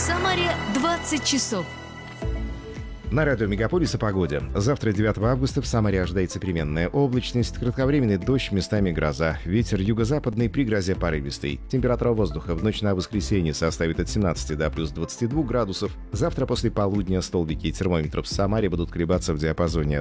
Самаре 20 часов. На радио «Мегаполис» о погоде. Завтра, 9 августа, в Самаре ожидается переменная облачность, кратковременный дождь, местами гроза. Ветер юго-западный, при грозе порывистый. Температура воздуха в ночь на воскресенье составит от 17 до плюс 22 градусов. Завтра после полудня столбики термометров в Самаре будут колебаться в диапазоне